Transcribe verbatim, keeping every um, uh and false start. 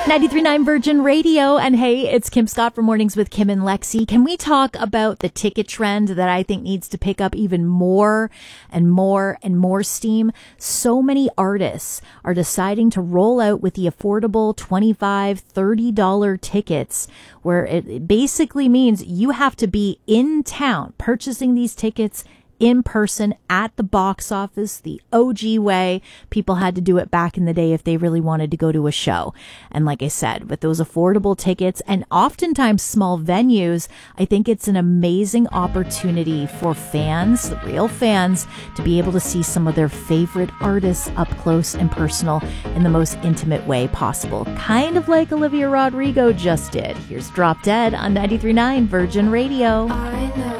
ninety-three point nine Virgin Radio. And hey, it's Kim Scott for Mornings with Kim and Lexi. Can we talk about the ticket trend that I think needs to pick up even more and more and more steam? So many artists are deciding to roll out with the affordable twenty-five dollars, thirty dollars tickets, where it basically means you have to be in town purchasing these tickets in person at the box office, the O G way. People had to do it back in the day if they really wanted to go to a show. And like I said, with those affordable tickets and oftentimes small venues, I think it's an amazing opportunity for fans, the real fans, to be able to see some of their favorite artists up close and personal in the most intimate way possible. Kind of like Olivia Rodrigo just did. Here's Drop Dead on ninety-three point nine Virgin Radio. I know.